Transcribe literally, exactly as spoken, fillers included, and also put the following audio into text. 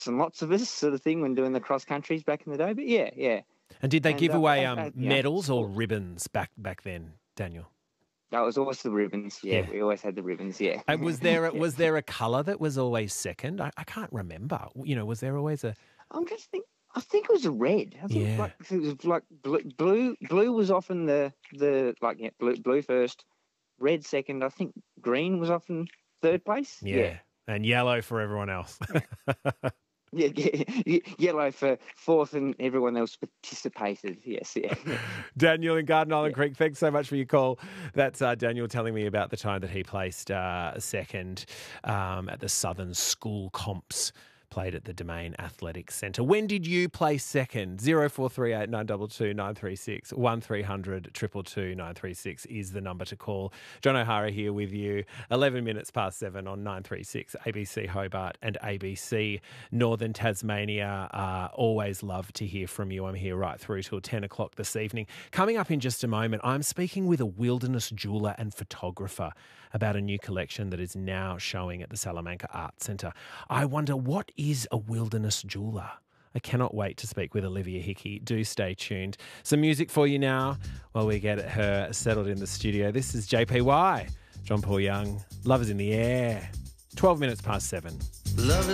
and lots of us sort of thing when doing the cross countries back in the day. But yeah, yeah. And did they And, give uh, away I- um, I- yeah. medals or ribbons back back then, Daniel? That was always the ribbons. Yeah, Yeah. we always had the ribbons. Yeah. Uh, was there a, Yeah. was there a colour that was always second? I, I can't remember. You know, was there always a? I'm just think. I think it was a red. I think Yeah. like it was like blue. Blue, blue was often the the like yeah, blue, blue first, red second. I think green was often third place. Yeah, and yellow for everyone else. Yeah, yeah, yeah, yellow for fourth, and everyone else participated. Yes, yeah. Daniel in Garden Island Creek, thanks so much for your call. That's uh, Daniel telling me about the time that he placed uh, second um, at the Southern School Comps, played at the Domain Athletics Centre. When did you place second? zero four three eight nine two two nine three six, one three hundred two two two nine three six is the number to call. John O'Hara here with you, eleven minutes past seven on nine three six, A B C Hobart and A B C Northern Tasmania. Uh, always love to hear from you. I'm here right through till ten o'clock this evening. Coming up in just a moment, I'm speaking with a wilderness jeweller and photographer about a new collection that is now showing at the Salamanca Arts Centre. I wonder, what is a wilderness jeweller? I cannot wait to speak with Olivia Hickey. Do stay tuned. Some music for you now while we get her settled in the studio. This is J P Y, John Paul Young. Love is in the air. twelve minutes past seven. Love